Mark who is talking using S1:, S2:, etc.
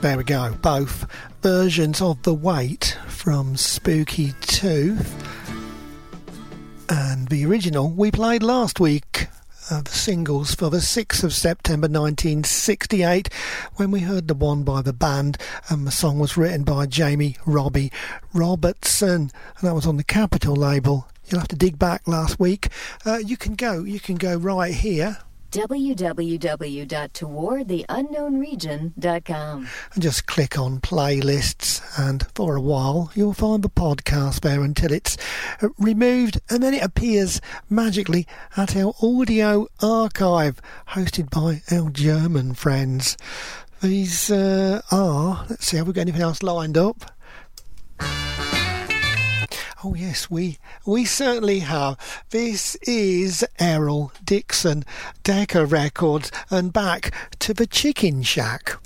S1: There we go, both versions of The Wait from Spooky Tooth, and the original we played last week, the singles for the 6th of September 1968, when we heard the one by the band, and the song was written by Jamie Robbie Robertson, and that was on the Capitol label. You'll have to dig back last week. You can go right here,
S2: www.towardtheunknownregion.com,
S1: and just click on playlists, and for a while you'll find the podcast there until it's removed, and then it appears magically at our audio archive hosted by our German friends. These are, let's see, have we got anything else lined up? Oh yes, we certainly have. This is Errol Dixon, Decca Records, and back to the Chicken Shack.